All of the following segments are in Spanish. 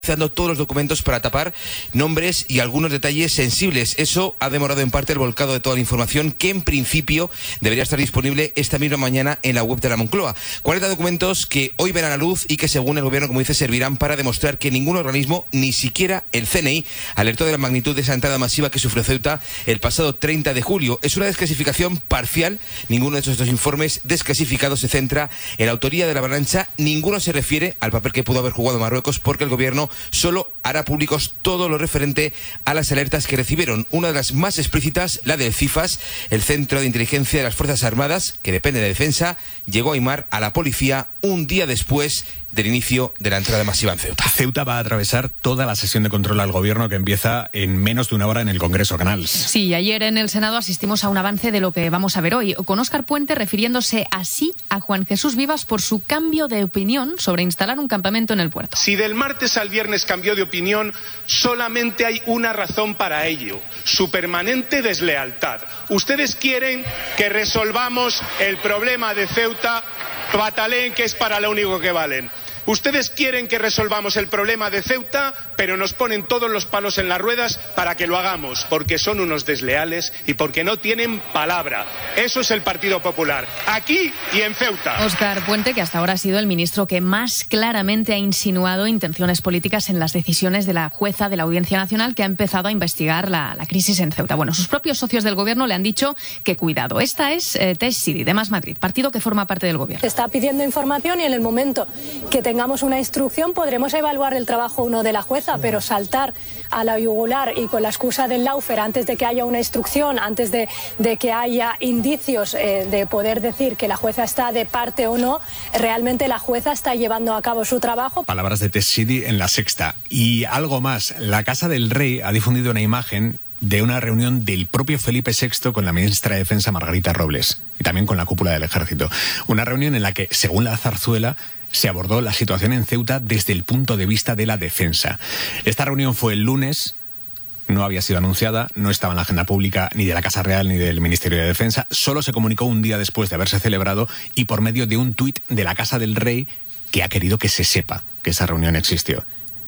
Dando todos los documentos para tapar nombres y algunos detalles sensibles. Eso ha demorado en parte el volcado de toda la información que en principio debería estar disponible esta misma mañana en la web de la Moncloa. 40 documentos que hoy verán a la luz y que según el gobierno, como dice, servirán para demostrar que ningún organismo, ni siquiera el CNI, alertó de la magnitud de esa entrada masiva que sufrió Ceuta el pasado 30 de julio. Es una desclasificación parcial. Ninguno de estos dos informes desclasificados se centra en la autoría de la avalancha. Ninguno se refiere al papel que pudo haber jugado Marruecos, porque el gobierno solo hará públicos todo lo referente a las alertas que recibieron. Una de las más explícitas, la del CIFAS, el Centro de Inteligencia de las Fuerzas Armadas, que depende de Defensa, llegó a intimar a la policía un día después del inicio de la entrada masiva en Ceuta. Ceuta va a atravesar toda la sesión de control al gobierno que empieza en menos de una hora en el Congreso Canals. Sí, ayer en el Senado asistimos a un avance de lo que vamos a ver hoy, con Óscar Puente refiriéndose así a Juan Jesús Vivas por su cambio de opinión sobre instalar un campamento en el puerto. Si del martes al viernes cambió de opinión, solamente hay una razón para ello: su permanente deslealtad. Ustedes quieren que resolvamos el problema de Ceuta, pataleen que es para lo único que valen. Ustedes quieren que resolvamos el problema de Ceuta, pero nos ponen todos los palos en las ruedas para que lo hagamos, porque son unos desleales y porque no tienen palabra. Eso es el Partido Popular, aquí y en Ceuta. Óscar Puente, que hasta ahora ha sido el ministro que más claramente ha insinuado intenciones políticas en las decisiones de la jueza de la Audiencia Nacional, que ha empezado a investigar la crisis en Ceuta. Bueno, sus propios socios del gobierno le han dicho que cuidado. Esta es Tess Sidi, de Más Madrid, partido que forma parte del gobierno. Está pidiendo información y en el momento que tengamos una instrucción podremos evaluar el trabajo de la jueza, pero saltar a la yugular y con la excusa del lawfare antes de que haya una instrucción, antes de que haya indicios de poder decir que la jueza está de parte o no, realmente la jueza está llevando a cabo su trabajo. Palabras de Tess Sidi en La Sexta. Y algo más, la Casa del Rey ha difundido una imagen de una reunión del propio Felipe VI con la ministra de Defensa Margarita Robles y también con la cúpula del Ejército. Una reunión en la que, según la zarzuela, se abordó la situación en Ceuta desde el punto de vista de la defensa. Esta reunión fue el lunes, no había sido anunciada, no estaba en la agenda pública ni de la Casa Real ni del Ministerio de Defensa, solo se comunicó un día después de haberse celebrado y por medio de un tuit de la Casa del Rey que ha querido que se sepa que esa reunión existió.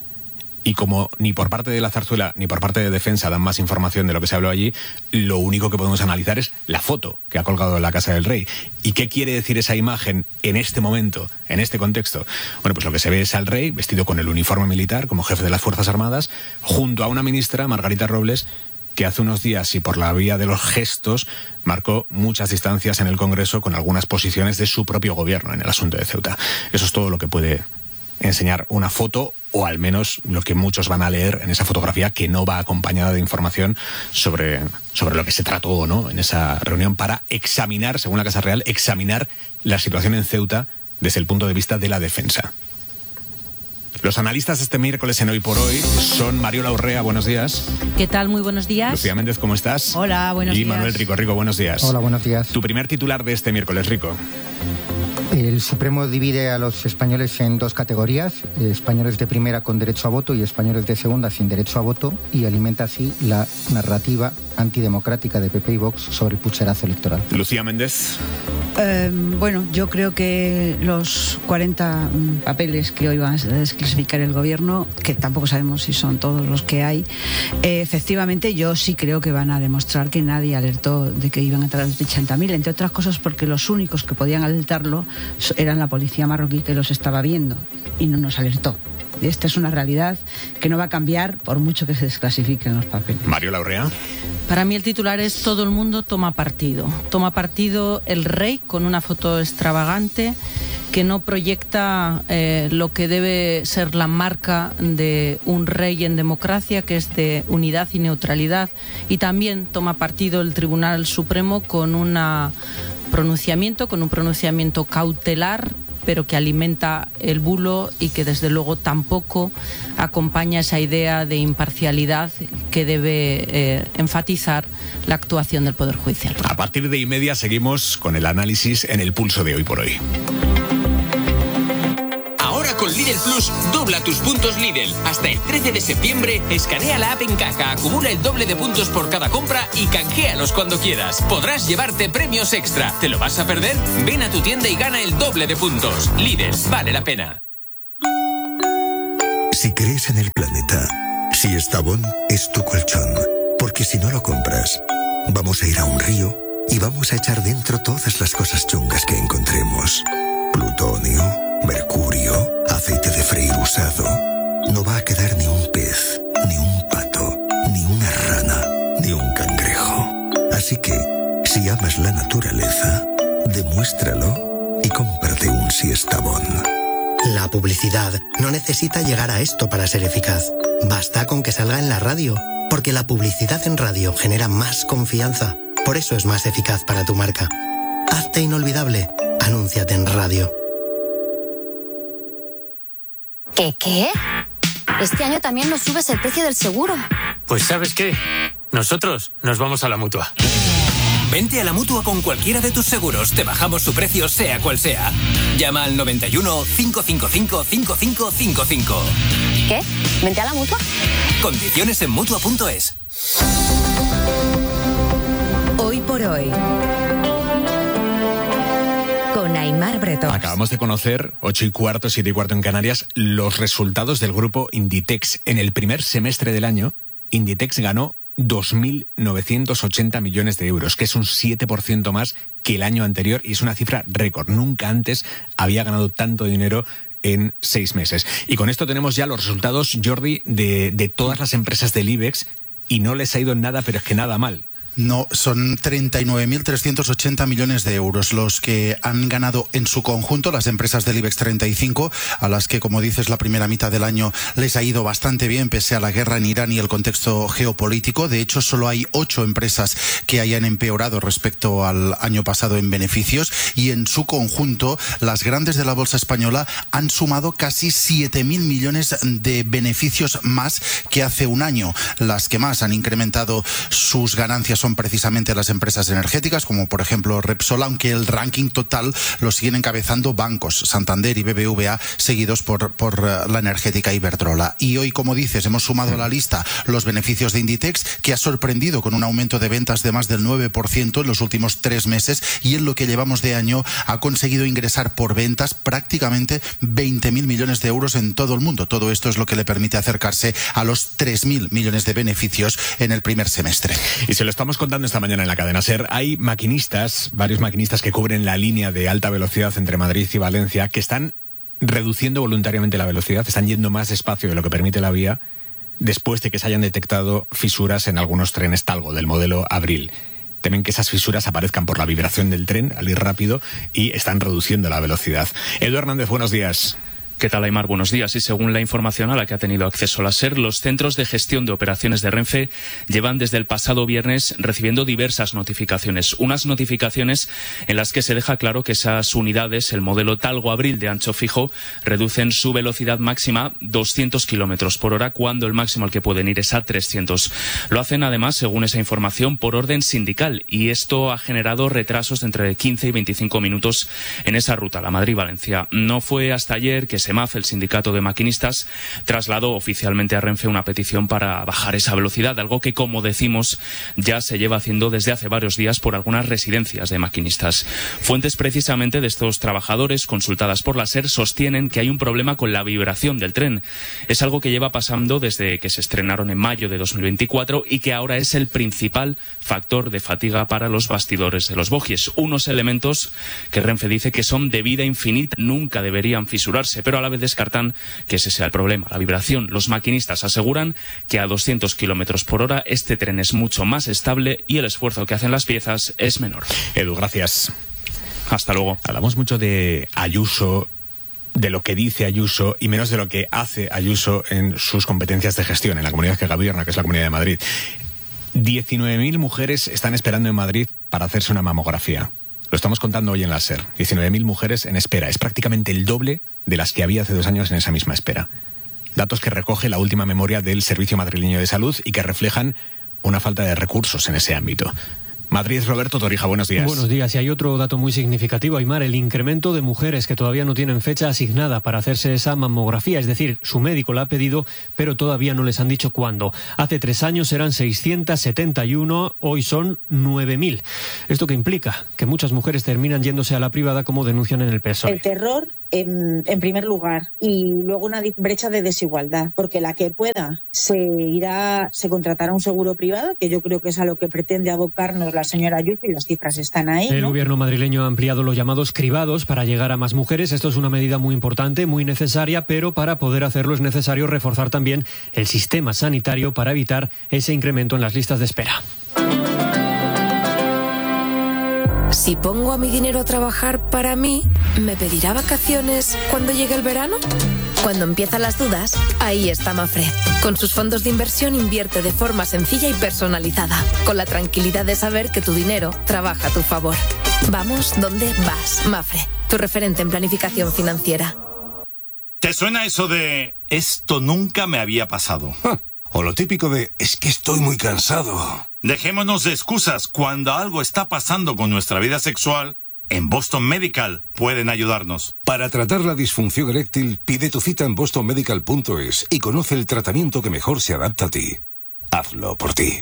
Y como ni por parte de la zarzuela ni por parte de Defensa dan más información de lo que se habló allí, lo único que podemos analizar es la foto que ha colgado la Casa del Rey. ¿Y qué quiere decir esa imagen en este momento, en este contexto? Bueno, pues lo que se ve es al rey vestido con el uniforme militar como jefe de las Fuerzas Armadas, junto a una ministra, Margarita Robles, que hace unos días y por la vía de los gestos marcó muchas distancias en el Congreso con algunas posiciones de su propio gobierno en el asunto de Ceuta. Eso es todo lo que puede enseñar una foto, o al menos lo que muchos van a leer en esa fotografía, que no va acompañada de información sobre lo que se trató o no en esa reunión, para examinar, según la Casa Real, examinar la situación en Ceuta desde el punto de vista de la defensa. Los analistas este miércoles en Hoy por Hoy son Mariola Urrea, buenos días. ¿Qué tal? Muy buenos días. Lucía Méndez, ¿cómo estás? Hola, buenos días. Y Manuel Rico. Rico, buenos días. Hola, buenos días. Tu primer titular de este miércoles, Rico. El Supremo divide a los españoles en dos categorías: españoles de primera con derecho a voto y españoles de segunda sin derecho a voto, y alimenta así la narrativa antidemocrática de PP y Vox sobre el pucherazo electoral. Lucía Méndez. Bueno, yo creo que los 40 papeles que hoy va a desclasificar el gobierno, que tampoco sabemos si son todos los que hay, efectivamente yo sí creo que van a demostrar que nadie alertó de que iban a entrar los 80.000, entre otras cosas porque los únicos que podían alertarlo eran la policía marroquí, que los estaba viendo y no nos alertó. Esta es una realidad que no va a cambiar por mucho que se desclasifiquen los papeles. Mariola Urrea. Para mí el titular es: todo el mundo toma partido. Toma partido el rey con una foto extravagante que no proyecta lo que debe ser la marca de un rey en democracia, que es de unidad y neutralidad. Y también toma partido el Tribunal Supremo con un pronunciamiento cautelar, pero que alimenta el bulo y que desde luego tampoco acompaña esa idea de imparcialidad que debe enfatizar la actuación del Poder Judicial. A partir de 1:30 seguimos con el análisis en el pulso de Hoy por Hoy. Ahora con Lidl Plus, dobla tus puntos Lidl. Hasta el 13 de septiembre, escanea la app en caja, acumula el doble de puntos por cada compra y canjealos cuando quieras. Podrás llevarte premios extra. ¿Te lo vas a perder? Ven a tu tienda y gana el doble de puntos. Lidl, vale la pena. Si crees en el planeta, Siestabón es tu colchón. Porque si no lo compras, vamos a ir a un río y vamos a echar dentro todas las cosas chungas que encontremos. Plutonio, mercurio, aceite de freír usado. No va a quedar ni un pez, ni un pato, ni una rana, ni un cangrejo. Así que, si amas la naturaleza, demuéstralo y cómprate un Siestabón. La publicidad no necesita llegar a esto para ser eficaz. Basta con que salga en la radio, porque la publicidad en radio genera más confianza. Por eso es más eficaz para tu marca. Hazte inolvidable. Anúnciate en radio. ¿Qué? Este año también nos subes el precio del seguro. Pues ¿sabes qué? Nosotros nos vamos a la Mutua. Vente a la Mutua con cualquiera de tus seguros. Te bajamos su precio sea cual sea. Llama al 91 555 5555. ¿Qué? ¿Vente a la Mutua? Condiciones en Mutua.es. Hoy por hoy, con Aimar Bretón. Acabamos de conocer, 8:15, 7:15 en Canarias, los resultados del grupo Inditex. En el primer semestre del año, Inditex ganó 2.980 millones de euros, que es un 7% más que el año anterior y es una cifra récord. Nunca antes había ganado tanto dinero en 6 meses. Y con esto tenemos ya los resultados, Jordi, de todas las empresas del IBEX y no les ha ido nada, pero es que nada mal. No, son 39.380 millones de euros los que han ganado en su conjunto las empresas del IBEX 35, a las que, como dices, la primera mitad del año les ha ido bastante bien, pese a la guerra en Irán y el contexto geopolítico. De hecho, solo hay 8 empresas que hayan empeorado respecto al año pasado en beneficios, y en su conjunto, las grandes de la bolsa española han sumado casi 7.000 millones de beneficios más que hace un año. Las que más han incrementado sus ganancias son precisamente las empresas energéticas, como por ejemplo Repsol, aunque el ranking total lo siguen encabezando bancos, Santander y BBVA, seguidos por la energética Iberdrola. Y hoy, como dices, hemos sumado a la lista los beneficios de Inditex, que ha sorprendido con un aumento de ventas de más del 9% en los últimos 3 meses, y en lo que llevamos de año ha conseguido ingresar por ventas prácticamente 20.000 millones de euros en todo el mundo. Todo esto es lo que le permite acercarse a los 3.000 millones de beneficios en el primer semestre. Y se lo estamos contando esta mañana en la cadena SER. Hay maquinistas, varios maquinistas que cubren la línea de alta velocidad entre Madrid y Valencia, que están reduciendo voluntariamente la velocidad, están yendo más despacio de lo que permite la vía, después de que se hayan detectado fisuras en algunos trenes Talgo del modelo Abril. Temen que esas fisuras aparezcan por la vibración del tren al ir rápido y están reduciendo la velocidad. Edu Hernández, buenos días. ¿Qué tal, Aimar? Buenos días. Y según la información a la que ha tenido acceso la SER, los centros de gestión de operaciones de Renfe llevan desde el pasado viernes recibiendo diversas notificaciones. Unas notificaciones en las que se deja claro que esas unidades, el modelo Talgo Abril de ancho fijo, reducen su velocidad máxima 200 kilómetros por hora, cuando el máximo al que pueden ir es a 300. Lo hacen, además, según esa información, por orden sindical, y esto ha generado retrasos de entre 15 y 25 minutos en esa ruta, la Madrid-Valencia. No fue hasta ayer que SEMAF, el sindicato de maquinistas, trasladó oficialmente a Renfe una petición para bajar esa velocidad, algo que, como decimos, ya se lleva haciendo desde hace varios días por algunas residencias de maquinistas. Fuentes precisamente de estos trabajadores, consultadas por la SER, sostienen que hay un problema con la vibración del tren. Es algo que lleva pasando desde que se estrenaron en mayo de 2024 y que ahora es el principal factor de fatiga para los bastidores de los bogies. Unos elementos que Renfe dice que son de vida infinita, nunca deberían fisurarse, pero a la vez descartan que ese sea el problema, la vibración. Los maquinistas aseguran que a 200 kilómetros por hora este tren es mucho más estable y el esfuerzo que hacen las piezas es menor. Edu, gracias. Hasta luego. Hablamos mucho de Ayuso, de lo que dice Ayuso y menos de lo que hace Ayuso en sus competencias de gestión en la comunidad que gobierna, que es la Comunidad de Madrid. 19.000 mujeres están esperando en Madrid para hacerse una mamografía. Lo estamos contando hoy en la SER. 19.000 mujeres en espera. Es prácticamente el doble de las que había hace 2 años en esa misma espera. Datos que recoge la última memoria del Servicio Madrileño de Salud y que reflejan una falta de recursos en ese ámbito. Madrid, Roberto Torija, buenos días. Buenos días. Y hay otro dato muy significativo, Aimar, el incremento de mujeres que todavía no tienen fecha asignada para hacerse esa mamografía. Es decir, su médico la ha pedido, pero todavía no les han dicho cuándo. Hace 3 años eran 671, hoy son 9.000. ¿Esto qué implica? Que muchas mujeres terminan yéndose a la privada, como denuncian en el PSOE. El terror en primer lugar, y luego una brecha de desigualdad, porque la que pueda se contratará un seguro privado, que yo creo que es a lo que pretende abocarnos la señora Ayuso, y las cifras están ahí, ¿no? El gobierno madrileño ha ampliado los llamados cribados para llegar a más mujeres. Esto es una medida muy importante, muy necesaria, pero para poder hacerlo es necesario reforzar también el sistema sanitario para evitar ese incremento en las listas de espera. Si pongo a mi dinero a trabajar para mí, ¿me pedirá vacaciones cuando llegue el verano? Cuando empiezan las dudas, ahí está Mafre. Con sus fondos de inversión invierte de forma sencilla y personalizada, con la tranquilidad de saber que tu dinero trabaja a tu favor. Vamos donde vas, Mafre, tu referente en planificación financiera. ¿Te suena eso de esto nunca me había pasado? O lo típico de es que estoy muy cansado. Dejémonos de excusas. Cuando algo está pasando con nuestra vida sexual, en Boston Medical pueden ayudarnos. Para tratar la disfunción eréctil, pide tu cita en bostonmedical.es y conoce el tratamiento que mejor se adapta a ti. Hazlo por ti.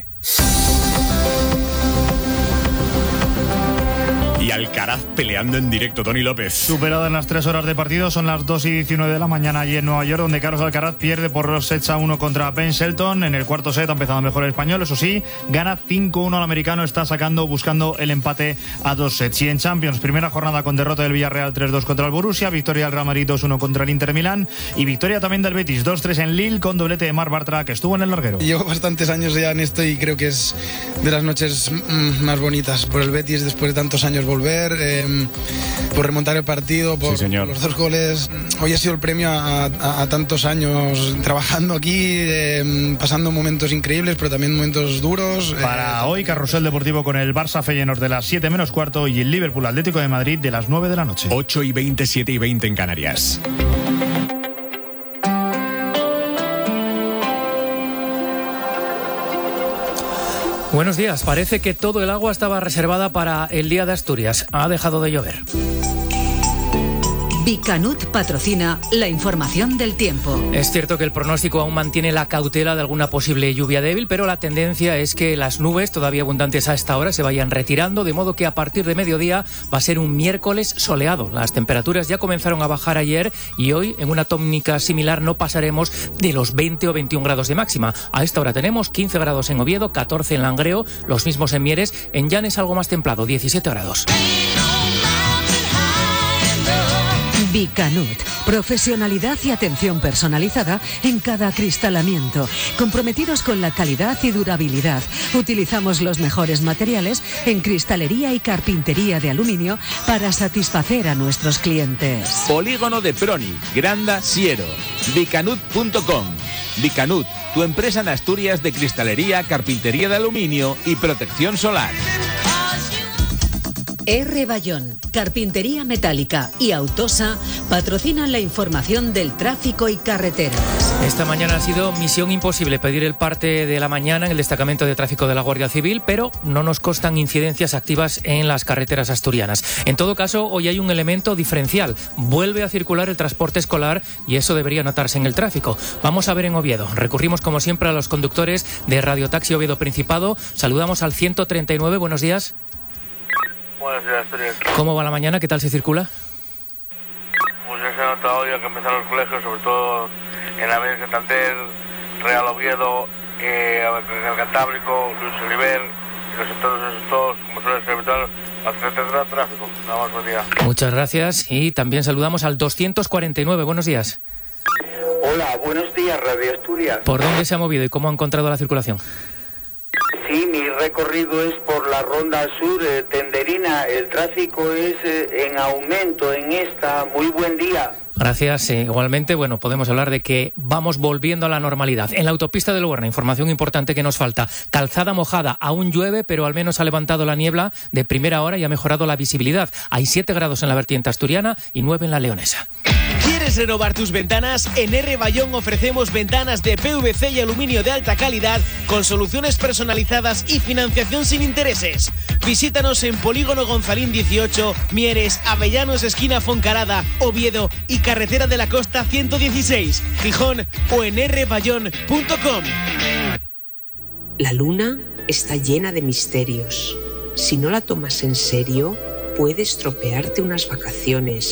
Y Alcaraz peleando en directo, Tony López. Superadas las 3 horas de partido, son las 2:19 de la mañana allí en Nueva York, donde Carlos Alcaraz pierde por 2-1 contra Ben Shelton. En el cuarto set ha empezado mejor el español, eso sí, gana 5-1 al americano, está buscando el empate a 2 sets. Y en Champions, primera jornada con derrota del Villarreal 3-2 contra el Borussia, victoria del Real Madrid 2-1 contra el Inter Milán y victoria también del Betis 2-3 en Lille con doblete de Marc Bartra, que estuvo en el larguero. Llevo bastantes años ya en esto y creo que es de las noches más bonitas por el Betis después de tantos años volver, por remontar el partido, por los 2 goles. Hoy ha sido el premio a tantos años trabajando aquí, pasando momentos increíbles, pero también momentos duros. Para hoy, carrusel deportivo con el Barça Feyenoord de las 7 menos cuarto y el Liverpool Atlético de Madrid de las 9 de la noche. 8:20, 7:20 en Canarias. Buenos días. Parece que todo el agua estaba reservada para el Día de Asturias. Ha dejado de llover. Bicanut patrocina la información del tiempo. Es cierto que el pronóstico aún mantiene la cautela de alguna posible lluvia débil, pero la tendencia es que las nubes, todavía abundantes a esta hora, se vayan retirando, de modo que a partir de mediodía va a ser un miércoles soleado. Las temperaturas ya comenzaron a bajar ayer y hoy, en una tónica similar, no pasaremos de los 20 o 21 grados de máxima. A esta hora tenemos 15 grados en Oviedo, 14 en Langreo, los mismos en Mieres, en Llanes algo más templado, 17 grados. Bicanut, profesionalidad y atención personalizada en cada acristalamiento, comprometidos con la calidad y durabilidad. Utilizamos los mejores materiales en cristalería y carpintería de aluminio para satisfacer a nuestros clientes. Polígono de Proni, Granda, Siero, bicanut.com. Bicanut, tu empresa en Asturias de cristalería, carpintería de aluminio y protección solar. R. Bayón, Carpintería Metálica y Autosa patrocinan la información del tráfico y carreteras. Esta mañana ha sido misión imposible pedir el parte de la mañana en el destacamento de tráfico de la Guardia Civil, pero no nos constan incidencias activas en las carreteras asturianas. En todo caso, hoy hay un elemento diferencial. Vuelve a circular el transporte escolar y eso debería notarse en el tráfico. Vamos a ver en Oviedo. Recurrimos como siempre a los conductores de Radio Taxi Oviedo Principado. Saludamos al 139. Buenos días. Buenos días, Asturias. ¿Cómo va la mañana? ¿Qué tal se circula? Pues ya se ha notado ya que empezaron los colegios, sobre todo en la Avenida Santander, Real Oviedo, el Cantábrico, Luis Oliver, y los sectores todos, como suele ser habitual, al tráfico. Nada más, buen día. Muchas gracias y también saludamos al 249. Buenos días. Hola, buenos días, Radio Asturias. ¿Por dónde se ha movido y cómo ha encontrado la circulación? Sí, mi recorrido es por la Ronda Sur, Tenderina. El tráfico es en aumento en esta. Muy buen día. Gracias. Igualmente, bueno, podemos hablar de que vamos volviendo a la normalidad. En la autopista del Luerna, información importante que nos falta. Calzada mojada, aún llueve, pero al menos ha levantado la niebla de primera hora y ha mejorado la visibilidad. Hay 7 grados en la vertiente asturiana y 9 en la leonesa. ¿Quieres renovar tus ventanas? En R. Bayón ofrecemos ventanas de PVC y aluminio de alta calidad con soluciones personalizadas y financiación sin intereses. Visítanos en Polígono Gonzalín 18, Mieres, Avellanos esquina Foncarada, Oviedo y Carretera de la Costa 116, Gijón o en rbayón.com. La luna está llena de misterios. Si no la tomas en serio, puede estropearte unas vacaciones,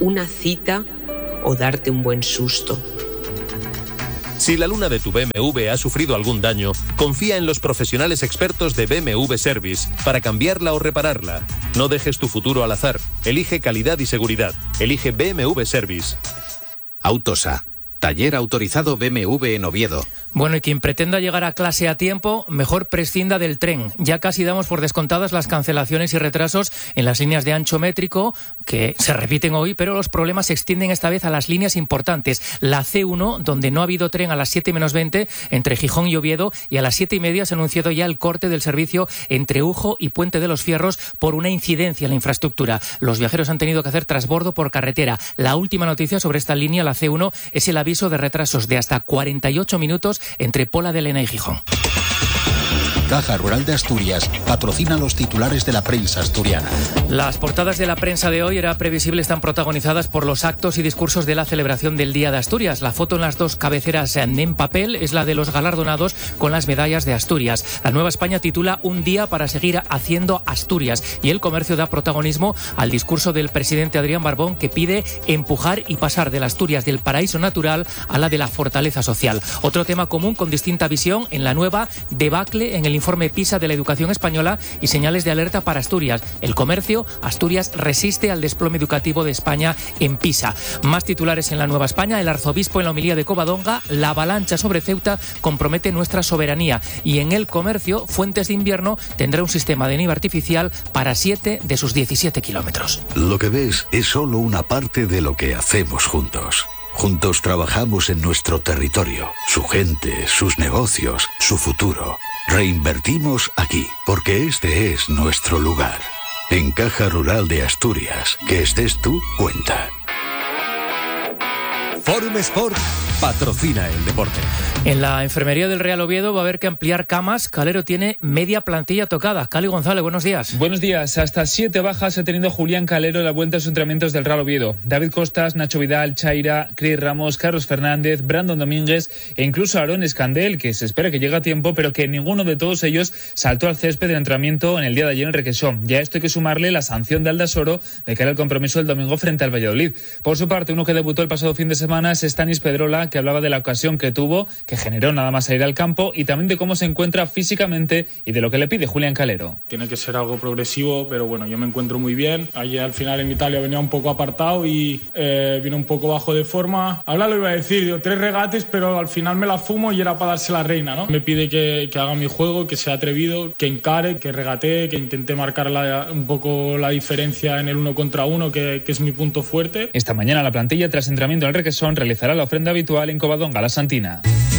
una cita o darte un buen susto. Si la luna de tu BMW ha sufrido algún daño, confía en los profesionales expertos de BMW Service para cambiarla o repararla. No dejes tu futuro al azar. Elige calidad y seguridad. Elige BMW Service. Autosa, taller autorizado BMW en Oviedo. Bueno, y quien pretenda llegar a clase a tiempo, mejor prescinda del tren. Ya casi damos por descontadas las cancelaciones y retrasos en las líneas de ancho métrico, que se repiten hoy, pero los problemas se extienden esta vez a las líneas importantes. La C1, donde no ha habido tren a las 7 menos 20 entre Gijón y Oviedo, y a las 7:30 se ha anunciado ya el corte del servicio entre Ujo y Puente de los Fierros por una incidencia en la infraestructura. Los viajeros han tenido que hacer transbordo por carretera. La última noticia sobre esta línea, la C1, es el aviso de retrasos de hasta 48 minutos entre Pola de Lena y Gijón. Caja Rural de Asturias patrocina los titulares de la prensa asturiana. Las portadas de la prensa de hoy, era previsible, están protagonizadas por los actos y discursos de la celebración del Día de Asturias. La foto en las dos cabeceras en papel es la de los galardonados con las medallas de Asturias. La Nueva España titula Un día para seguir haciendo Asturias, y El Comercio da protagonismo al discurso del presidente Adrián Barbón, que pide empujar y pasar de la Asturias del paraíso natural a la de la fortaleza social. Otro tema común con distinta visión en la Nueva, debacle en el informe PISA de la educación española y señales de alerta para Asturias. El Comercio, Asturias resiste al desplome educativo de España en PISA. Más titulares en la Nueva España. El arzobispo en la homilía de Covadonga: la avalancha sobre Ceuta compromete nuestra soberanía. Y en El Comercio, Fuentes de Invierno tendrá un sistema de nieve artificial para 7 de sus 17 kilómetros. Lo que ves es solo una parte de lo que hacemos juntos. Juntos trabajamos en nuestro territorio, su gente, sus negocios, su futuro. Reinvertimos aquí, porque este es nuestro lugar. En Caja Rural de Asturias, que estés tú, cuenta. Forum Sport patrocina el deporte. En la enfermería del Real Oviedo va a haber que ampliar camas. Calero tiene media plantilla tocada. Cali González, buenos días. Buenos días. Hasta 7 bajas ha tenido Julián Calero en la vuelta a sus entrenamientos del Real Oviedo. David Costas, Nacho Vidal, Chaira, Cris Ramos, Carlos Fernández, Brandon Domínguez e incluso Aarón Escandel, que se espera que llegue a tiempo, pero que ninguno de todos ellos saltó al césped del entrenamiento en el día de ayer en Requesón. Ya a esto hay que sumarle la sanción de Aldasoro de cara al compromiso del domingo frente al Valladolid. Por su parte, uno que debutó el pasado fin de semana es Stanis Pedrola, que hablaba de la ocasión que tuvo, que generó nada más a ir al campo, y también de cómo se encuentra físicamente y de lo que le pide Julián Calero. Tiene que ser algo progresivo, pero bueno, yo me encuentro muy bien. Ayer al final en Italia venía un poco apartado y vino un poco bajo de forma. Ahora lo iba a decir, digo, 3 regates, pero al final me la fumo y era para darse la reina, ¿no? Me pide que haga mi juego, que sea atrevido, que encare, que regatee, que intente marcar un poco la diferencia en el 1 contra 1, que es mi punto fuerte. Esta mañana la plantilla, tras entrenamiento en el Requesón, realizará la ofrenda habitual en Covadonga, la Santina.